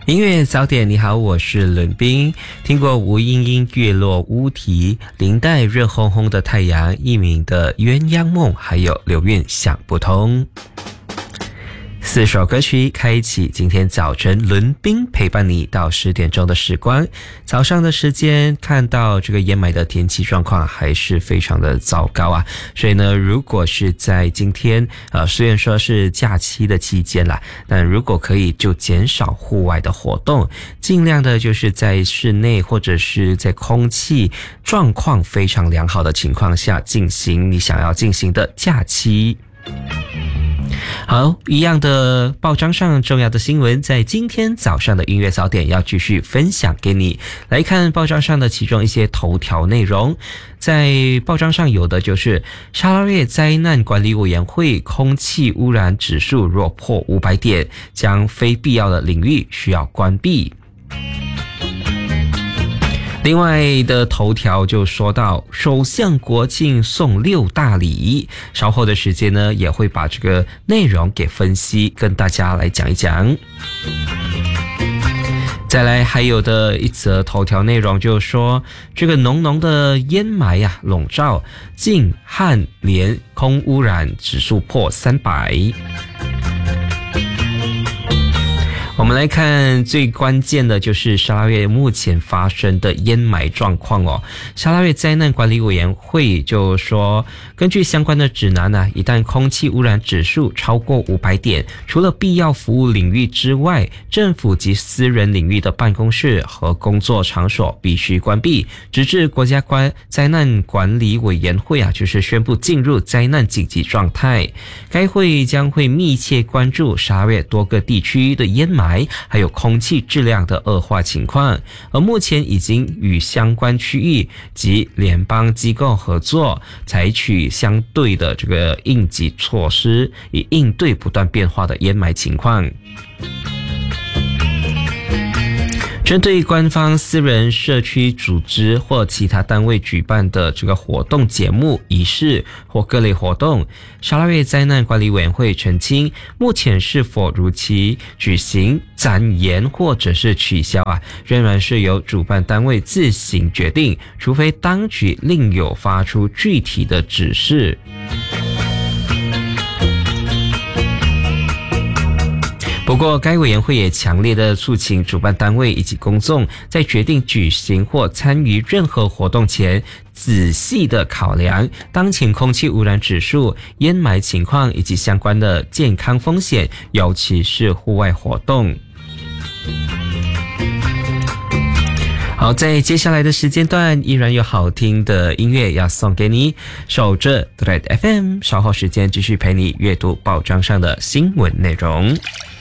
音乐早点，你好，我是伦斌。听过吴莺莺月落乌啼、林黛热烘烘的太阳、佚名的鸳鸯梦，还有刘韵想不通。4首歌曲开启今天早晨伦斌陪伴你到10点钟的时光。早上的时间看到这个烟霾的天气状况还是非常的糟糕啊，所以呢，如果是在今天虽然说是假期的期间啦，但如果可以就减少户外的活动，尽量的就是在室内或者是在空气状况非常良好的情况下进行你想要进行的假期。好，一样的报章上重要的新闻，在今天早上的音乐早点要继续分享给你。来看报章上的其中一些头条内容，在报章上有的就是沙拉越灾难管理委员会空气污染指数若破500点，将非必要的领域需要关闭。另外的头条就说到首相国庆送6大礼，稍后的时间呢也会把这个内容给分析，跟大家来讲一讲。再来还有的一则头条内容就是说，这个浓浓的烟霾笼罩，近汉连空污染指数破300。我们来看最关键的就是沙拉越目前发生的烟霾状况哦。沙拉越灾难管理委员会就说，根据相关的指南一旦空气污染指数超过500点，除了必要服务领域之外，政府及私人领域的办公室和工作场所必须关闭，直至国家灾难管理委员会就是宣布进入灾难紧急状态。该会将会密切关注沙拉越多个地区的烟霾还有空气质量的恶化情况，而目前已经与相关区域及联邦机构合作，采取相对的这个应急措施，以应对不断变化的烟霾情况。针对官方、私人、社区组织或其他单位举办的这个活动、节目、仪式或各类活动，沙拉越灾难管理委员会澄清，目前是否如期举行、展延或者是取消仍然是由主办单位自行决定，除非当局另有发出具体的指示。不过该委员会也强烈的促请主办单位以及公众在决定举行或参与任何活动前，仔细的考量当前空气污染指数、烟霾情况以及相关的健康风险，尤其是户外活动。好，在接下来的时间段依然有好听的音乐要送给你，守着 Thread FM， 稍后时间继续陪你阅读报章上的新闻内容。